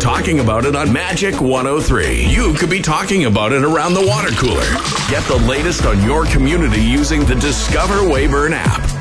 talking about it on Magic 103. You could be talking about it around the water cooler. Get the latest on your community using the Discover Weyburn app.